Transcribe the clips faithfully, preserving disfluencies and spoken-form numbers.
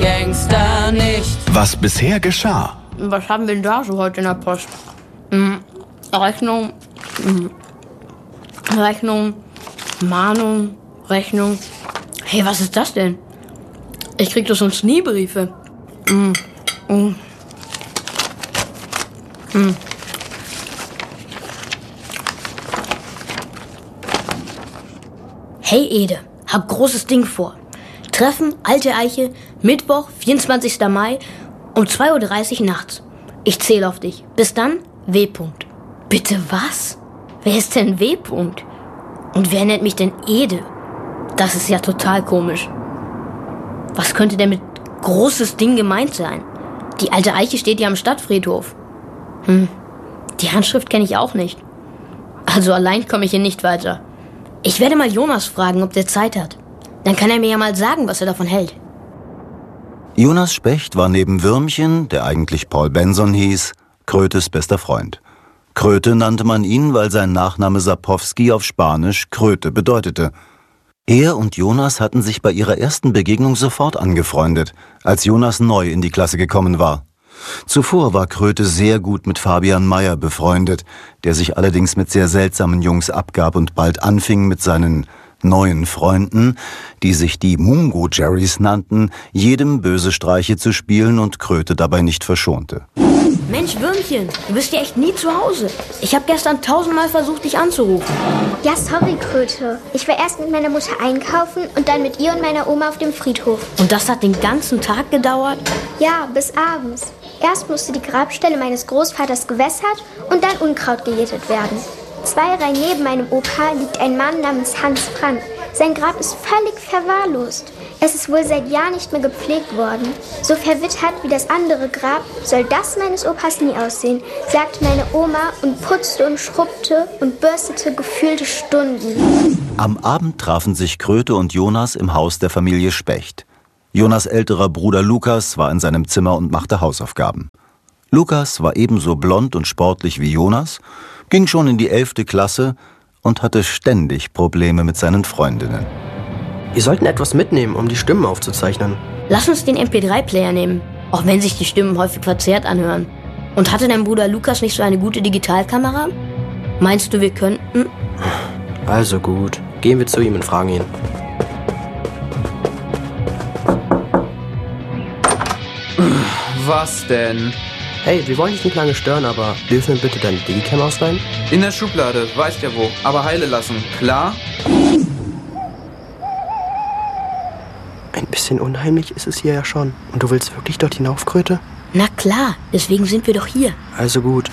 Gangster nicht. Was bisher geschah. Was haben wir denn da so heute in der Post? Hm, Rechnung, hm, Rechnung, Mahnung, Rechnung. Hey, was ist das denn? Ich krieg doch sonst nie Briefe. Hm, hm. Hm. Hey Ede, hab großes Ding vor. Treffen, Alte Eiche, Mittwoch, vierundzwanzigster Mai um zwei Uhr dreißig nachts. Ich zähle auf dich. Bis dann, W. -Punkt. Bitte was? Wer ist denn W. -Punkt? Und wer nennt mich denn Ede? Das ist ja total komisch. Was könnte denn mit großes Ding gemeint sein? Die Alte Eiche steht ja am Stadtfriedhof. Hm, die Handschrift kenne ich auch nicht. Also allein komme ich hier nicht weiter. Ich werde mal Jonas fragen, ob der Zeit hat. Dann kann er mir ja mal sagen, was er davon hält. Jonas Specht war neben Würmchen, der eigentlich Paul Benson hieß, Krötes bester Freund. Kröte nannte man ihn, weil sein Nachname Sapowski auf Spanisch Kröte bedeutete. Er und Jonas hatten sich bei ihrer ersten Begegnung sofort angefreundet, als Jonas neu in die Klasse gekommen war. Zuvor war Kröte sehr gut mit Fabian Meyer befreundet, der sich allerdings mit sehr seltsamen Jungs abgab und bald anfing mit seinen neuen Freunden, die sich die Mungo-Jerrys nannten, jedem böse Streiche zu spielen und Kröte dabei nicht verschonte. Mensch, Würmchen, du bist ja echt nie zu Hause. Ich habe gestern tausendmal versucht, dich anzurufen. Ja, sorry, Kröte. Ich war erst mit meiner Mutter einkaufen und dann mit ihr und meiner Oma auf dem Friedhof. Und das hat den ganzen Tag gedauert? Ja, bis abends. Erst musste die Grabstelle meines Großvaters gewässert und dann Unkraut gejätet werden. Zwei Reihen neben meinem Opa liegt ein Mann namens Hans Frank. Sein Grab ist völlig verwahrlost. Es ist wohl seit Jahren nicht mehr gepflegt worden. So verwittert wie das andere Grab soll das meines Opas nie aussehen, sagte meine Oma und putzte und schrubbte und bürstete gefühlte Stunden. Am Abend trafen sich Kröte und Jonas im Haus der Familie Specht. Jonas' älterer Bruder Lukas war in seinem Zimmer und machte Hausaufgaben. Lukas war ebenso blond und sportlich wie Jonas, ging schon in die elfte Klasse und hatte ständig Probleme mit seinen Freundinnen. Wir sollten etwas mitnehmen, um die Stimmen aufzuzeichnen. Lass uns den M P drei Player nehmen, auch wenn sich die Stimmen häufig verzerrt anhören. Und hatte dein Bruder Lukas nicht so eine gute Digitalkamera? Meinst du, wir könnten? Also gut, gehen wir zu ihm und fragen ihn. Was denn? Hey, wir wollen dich nicht lange stören, aber dürfen wir bitte deine Digicam ausleihen? In der Schublade, weißt ja wo, aber heile lassen, klar? Ein bisschen unheimlich ist es hier ja schon. Und du willst wirklich dort hinauf, Kröte? Na klar, deswegen sind wir doch hier. Also gut.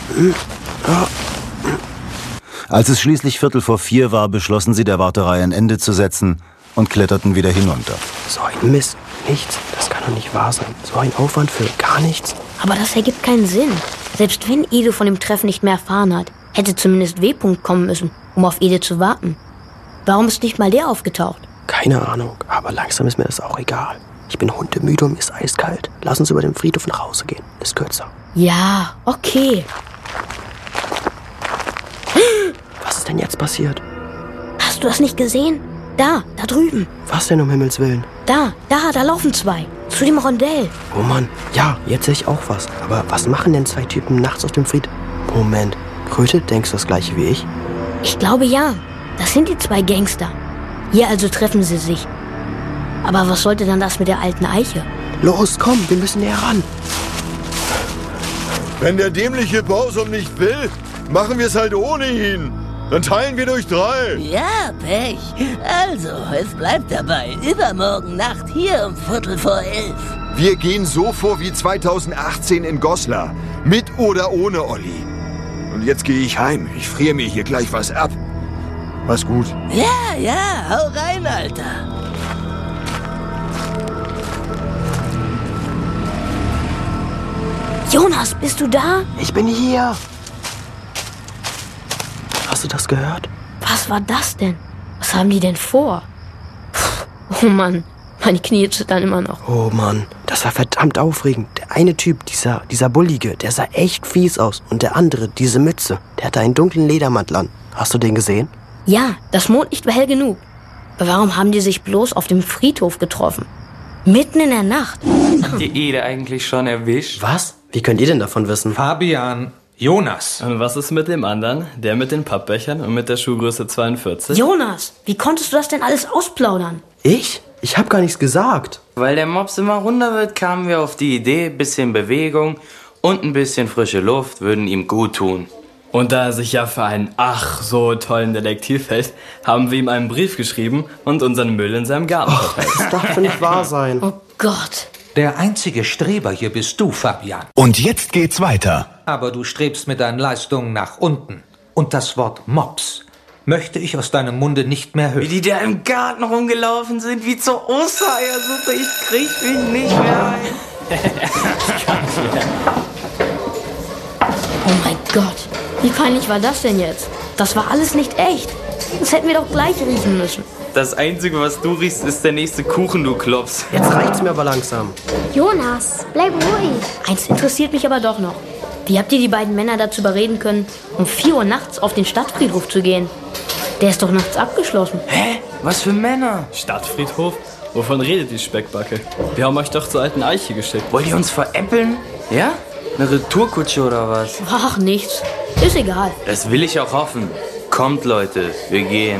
Als es schließlich Viertel vor vier war, beschlossen sie, der Warterei ein Ende zu setzen und kletterten wieder hinunter. So ein Mist. Nichts. Das kann doch nicht wahr sein. So ein Aufwand für gar nichts. Aber das ergibt keinen Sinn. Selbst wenn Ede von dem Treffen nicht mehr erfahren hat, hätte zumindest W. -Punkt kommen müssen, um auf Ede zu warten. Warum ist nicht mal der aufgetaucht? Keine Ahnung, aber langsam ist mir das auch egal. Ich bin hundemüde und mir ist eiskalt. Lass uns über den Friedhof nach Hause gehen. Ist kürzer. Ja, okay. Was ist denn jetzt passiert? Hast du das nicht gesehen? Da, da drüben. Was denn um Himmels Willen? Da, da, da laufen zwei. Zu dem Rondell. Oh Mann, ja, jetzt sehe ich auch was. Aber was machen denn zwei Typen nachts auf dem Fried... Moment, Kröte, denkst du das gleiche wie ich? Ich glaube ja. Das sind die zwei Gangster. Hier also treffen sie sich. Aber was sollte dann das mit der alten Eiche? Los, komm, wir müssen näher ran. Wenn der dämliche Borsum nicht will, machen wir es halt ohne ihn. Dann teilen wir durch drei. Ja, Pech. Also, es bleibt dabei. Übermorgen Nacht hier um Viertel vor elf. Wir gehen so vor wie zweitausendachtzehn in Goslar. Mit oder ohne Olli. Und jetzt gehe ich heim. Ich friere mir hier gleich was ab. Mach's gut. Ja, ja, hau rein, Alter. Jonas, bist du da? Ich bin hier. Hast du das gehört? Was war das denn? Was haben die denn vor? Puh, oh Mann, meine Knie zittern immer noch. Oh Mann, das war verdammt aufregend. Der eine Typ, dieser, dieser Bullige, der sah echt fies aus. Und der andere, diese Mütze, der hatte einen dunklen Ledermantel an. Hast du den gesehen? Ja, das Mondlicht war hell genug. Aber warum haben die sich bloß auf dem Friedhof getroffen? Mitten in der Nacht. Habt ihr Ede eigentlich schon erwischt? Was? Wie könnt ihr denn davon wissen? Fabian, Jonas. Und was ist mit dem anderen? Der mit den Pappbechern und mit der Schuhgröße zweiundvierzig? Jonas, wie konntest du das denn alles ausplaudern? Ich? Ich hab gar nichts gesagt. Weil der Mops immer runder wird, kamen wir auf die Idee, bisschen Bewegung und ein bisschen frische Luft würden ihm gut tun. Und da er sich ja für einen ach so tollen Detektiv hält, haben wir ihm einen Brief geschrieben und unseren Müll in seinem Garten verteilt. Das darf doch nicht wahr sein. Oh Gott. Der einzige Streber hier bist du, Fabian. Und jetzt geht's weiter. Aber du strebst mit deinen Leistungen nach unten. Und das Wort Mops möchte ich aus deinem Munde nicht mehr hören. Wie die da im Garten rumgelaufen sind, wie zur Ostereiersuppe. Ich krieg mich nicht mehr ein. Oh mein Gott. Wie peinlich war das denn jetzt? Das war alles nicht echt. Das hätten wir doch gleich riechen müssen. Das Einzige, was du riechst, ist der nächste Kuchen, du Klops. Jetzt reicht's mir aber langsam. Jonas, bleib ruhig. Eins interessiert mich aber doch noch. Wie habt ihr die beiden Männer dazu überreden können, um vier Uhr nachts auf den Stadtfriedhof zu gehen? Der ist doch nachts abgeschlossen. Hä? Was für Männer? Stadtfriedhof? Wovon redet die Speckbacke? Wir haben euch doch zur alten Eiche geschickt. Wollt ihr uns veräppeln? Ja? Eine Retourkutsche oder was? Ach, nichts. Ist egal. Das will ich auch hoffen. Kommt, Leute, wir gehen.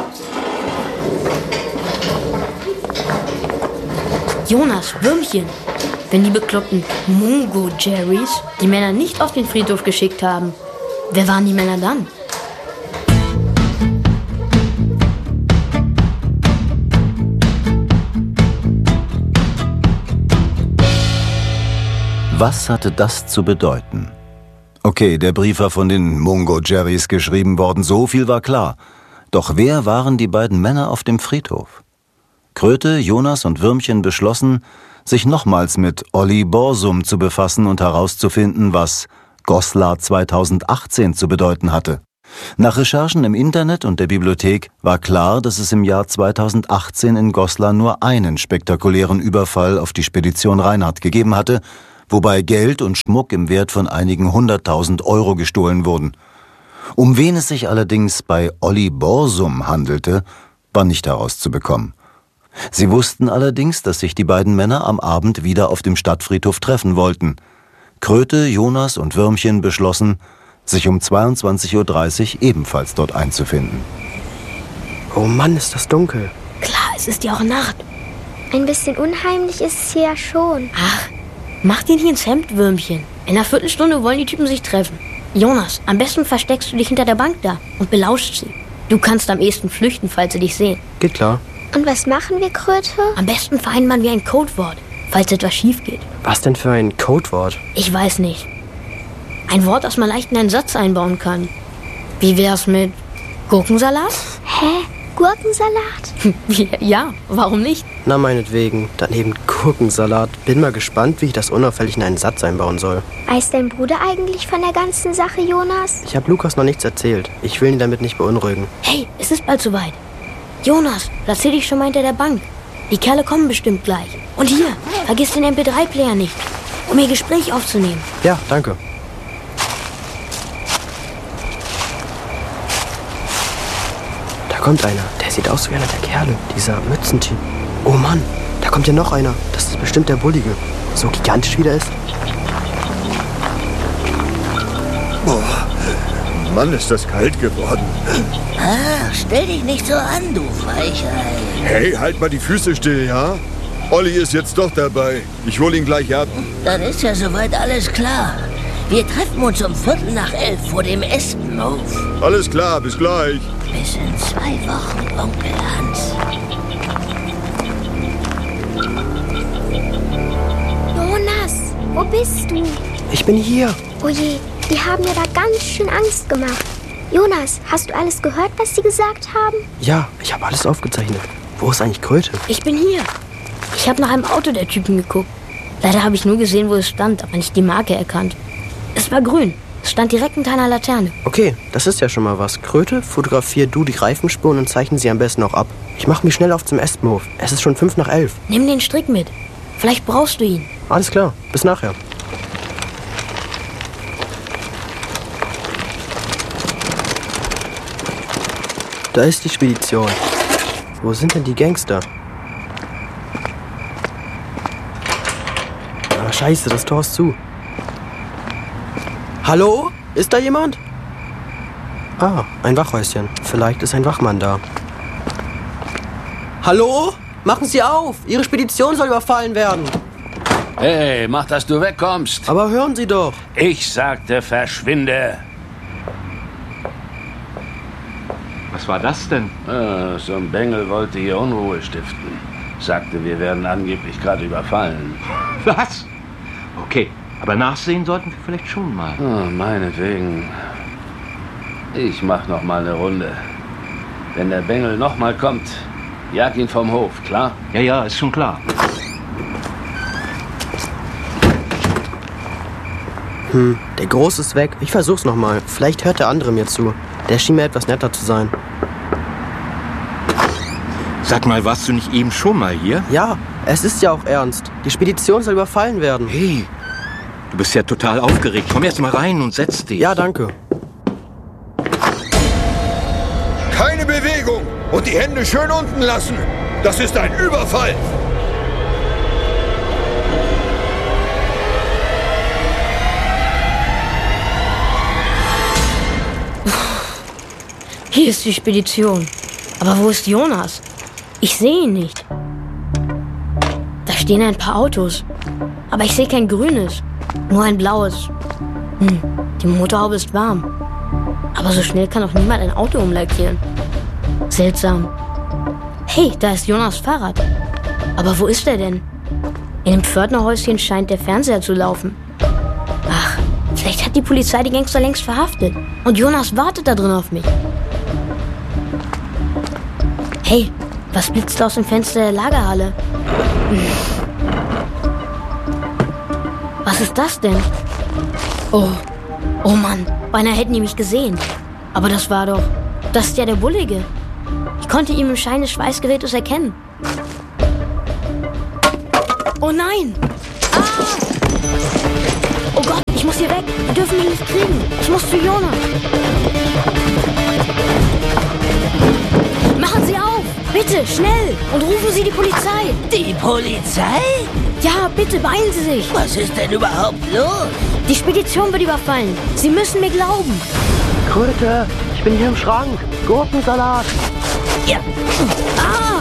Jonas, Würmchen. Wenn die bekloppten Mungo-Jerrys die Männer nicht auf den Friedhof geschickt haben, wer waren die Männer dann? Was hatte das zu bedeuten? Okay, der Brief war von den Mungo-Jerrys geschrieben worden, so viel war klar. Doch wer waren die beiden Männer auf dem Friedhof? Kröte, Jonas und Würmchen beschlossen, sich nochmals mit Olli Borsum zu befassen und herauszufinden, was Goslar zweitausendachtzehn zu bedeuten hatte. Nach Recherchen im Internet und der Bibliothek war klar, dass es im Jahr zweitausendachtzehn in Goslar nur einen spektakulären Überfall auf die Spedition Reinhardt gegeben hatte, wobei Geld und Schmuck im Wert von einigen hunderttausend Euro gestohlen wurden. Um wen es sich allerdings bei Olli Borsum handelte, war nicht herauszubekommen. Sie wussten allerdings, dass sich die beiden Männer am Abend wieder auf dem Stadtfriedhof treffen wollten. Kröte, Jonas und Würmchen beschlossen, sich um zweiundzwanzig Uhr dreißig ebenfalls dort einzufinden. Oh Mann, ist das dunkel. Klar, es ist ja auch Nacht. Ein bisschen unheimlich ist es hier ja schon. Ach, mach dir nicht ins Hemd, Würmchen. In einer Viertelstunde wollen die Typen sich treffen. Jonas, am besten versteckst du dich hinter der Bank da und belauscht sie. Du kannst am ehesten flüchten, falls sie dich sehen. Geht klar. Und was machen wir, Kröte? Am besten vereinbaren wir ein Codewort, falls etwas schief geht. Was denn für ein Codewort? Ich weiß nicht. Ein Wort, das man leicht in einen Satz einbauen kann. Wie wär's mit Gurkensalat? Hä? Gurkensalat? Ja, warum nicht? Na meinetwegen, daneben Gurkensalat. Bin mal gespannt, wie ich das unauffällig in einen Satz einbauen soll. Weiß dein Bruder eigentlich von der ganzen Sache, Jonas? Ich habe Lukas noch nichts erzählt. Ich will ihn damit nicht beunruhigen. Hey, es ist bald soweit. Jonas, platzier dich schon mal hinter der Bank. Die Kerle kommen bestimmt gleich. Und hier, vergiss den M P drei Player nicht, um ihr Gespräch aufzunehmen. Ja, danke. Da kommt einer. Der sieht aus wie einer der Kerle. Dieser Mützentyp. Oh Mann, da kommt ja noch einer. Das ist bestimmt der Bullige. So gigantisch wie der ist. Boah, Mann, ist das kalt geworden. Ah, stell dich nicht so an, du Weichei. Hey, halt mal die Füße still, ja? Olli ist jetzt doch dabei. Ich hol ihn gleich ab. Dann ist ja soweit alles klar. Wir treffen uns um Viertel nach elf vor dem Espenhof. Alles klar, bis gleich. Bis in zwei Wochen, Onkel Hans. Jonas, wo bist du? Ich bin hier. Oh je, die haben mir da ganz schön Angst gemacht. Jonas, hast du alles gehört, was sie gesagt haben? Ja, ich habe alles aufgezeichnet. Wo ist eigentlich Kröte? Ich bin hier. Ich habe nach einem Auto der Typen geguckt. Leider habe ich nur gesehen, wo es stand, aber nicht die Marke erkannt. Es war grün. Es stand direkt unter einer Laterne. Okay, das ist ja schon mal was. Kröte, fotografier du die Reifenspuren und zeichne sie am besten auch ab. Ich mache mich schnell auf zum Espenhof. Es ist schon fünf nach elf. Nimm den Strick mit. Vielleicht brauchst du ihn. Alles klar, bis nachher. Da ist die Spedition. Wo sind denn die Gangster? Ah, scheiße, das Tor ist zu. Hallo? Ist da jemand? Ah, ein Wachhäuschen. Vielleicht ist ein Wachmann da. Hallo? Machen Sie auf! Ihre Spedition soll überfallen werden. Hey, mach, dass du wegkommst. Aber hören Sie doch. Ich sagte, verschwinde. Was war das denn? Ah, so ein Bengel wollte hier Unruhe stiften. Sagte, wir werden angeblich gerade überfallen. Was? Okay, aber nachsehen sollten wir vielleicht schon mal. Oh, meinetwegen. Ich mach noch mal eine Runde. Wenn der Bengel noch mal kommt, jag ihn vom Hof, klar? Ja, ja, ist schon klar. Hm, der Groß ist weg. Ich versuch's noch mal. Vielleicht hört der andere mir zu. Der schien mir etwas netter zu sein. Sag mal, warst du nicht eben schon mal hier? Ja, es ist ja auch ernst. Die Spedition soll überfallen werden. Hey, du bist ja total aufgeregt. Komm erst mal rein und setz dich. Ja, danke. Keine Bewegung und die Hände schön unten lassen. Das ist ein Überfall. Hier ist die Spedition. Aber wo ist Jonas? Ich sehe ihn nicht. Da stehen ein paar Autos. Aber ich sehe kein grünes. Nur ein blaues. Hm, die Motorhaube ist warm. Aber so schnell kann doch niemand ein Auto umlackieren. Seltsam. Hey, da ist Jonas Fahrrad. Aber wo ist er denn? In dem Pförtnerhäuschen scheint der Fernseher zu laufen. Ach, vielleicht hat die Polizei die Gangster längst verhaftet. Und Jonas wartet da drin auf mich. Hey, was blitzt aus dem Fenster der Lagerhalle? Was ist das denn? Oh, oh Mann, beinahe hätten die mich gesehen. Aber das war doch, das ist ja der Bullige. Ich konnte ihn im Schein des Schweißgerätes erkennen. Oh nein! Ah! Oh Gott, ich muss hier weg. Wir dürfen ihn nicht kriegen. Ich muss zu Jonas. Machen Sie auf! Bitte, schnell! Und rufen Sie die Polizei! Die Polizei? Ja, bitte, beeilen Sie sich! Was ist denn überhaupt los? Die Spedition wird überfallen. Sie müssen mir glauben. Kröte, ich bin hier im Schrank. Gurkensalat. Ja. Ah!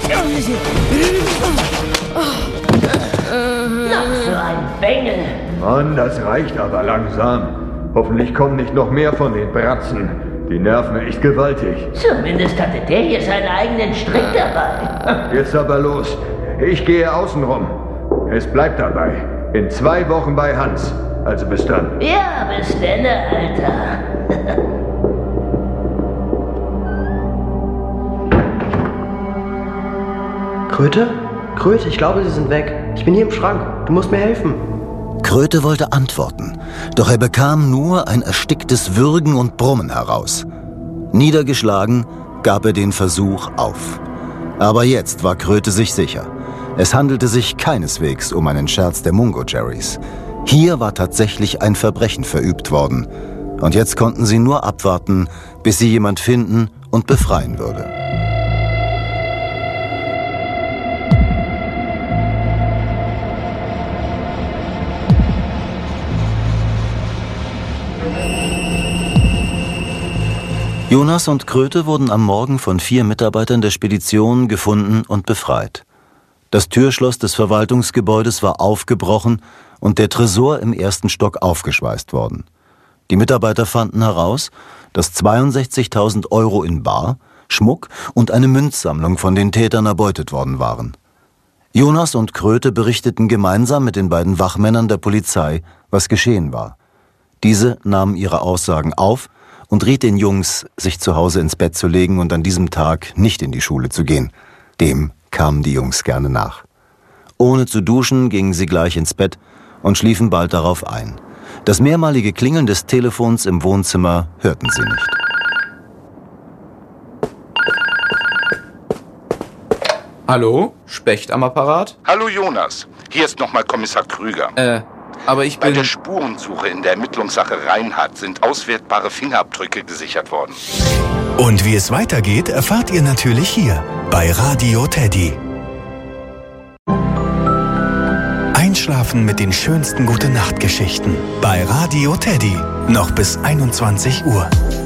Noch so ein Bengel. Mann, das reicht aber langsam. Hoffentlich kommen nicht noch mehr von den Bratzen. Die nerven echt gewaltig. Zumindest hatte der hier seinen eigenen Strick dabei. Jetzt aber los. Ich gehe außen rum. Es bleibt dabei. In zwei Wochen bei Hans. Also bis dann. Ja, bis denne, Alter. Kröte? Kröte, ich glaube, sie sind weg. Ich bin hier im Schrank. Du musst mir helfen. Kröte wollte antworten, doch er bekam nur ein ersticktes Würgen und Brummen heraus. Niedergeschlagen gab er den Versuch auf. Aber jetzt war Kröte sich sicher. Es handelte sich keineswegs um einen Scherz der Mungo-Jerrys. Hier war tatsächlich ein Verbrechen verübt worden. Und jetzt konnten sie nur abwarten, bis sie jemand finden und befreien würde. Jonas und Kröte wurden am Morgen von vier Mitarbeitern der Spedition gefunden und befreit. Das Türschloss des Verwaltungsgebäudes war aufgebrochen und der Tresor im ersten Stock aufgeschweißt worden. Die Mitarbeiter fanden heraus, dass zweiundsechzigtausend Euro in bar, Schmuck und eine Münzsammlung von den Tätern erbeutet worden waren. Jonas und Kröte berichteten gemeinsam mit den beiden Wachmännern der Polizei, was geschehen war. Diese nahmen ihre Aussagen auf und riet den Jungs, sich zu Hause ins Bett zu legen und an diesem Tag nicht in die Schule zu gehen. Dem kamen die Jungs gerne nach. Ohne zu duschen gingen sie gleich ins Bett und schliefen bald darauf ein. Das mehrmalige Klingeln des Telefons im Wohnzimmer hörten sie nicht. Hallo? Specht am Apparat? Hallo Jonas, hier ist nochmal Kommissar Krüger. Äh, aber ich bin... Bei der Spurensuche in der Ermittlungssache Reinhardt sind auswertbare Fingerabdrücke gesichert worden. Und wie es weitergeht, erfahrt ihr natürlich hier bei Radio Teddy. Einschalten. Einschlafen mit den schönsten Gute-Nacht-Geschichten bei Radio Teddy. Noch bis einundzwanzig Uhr.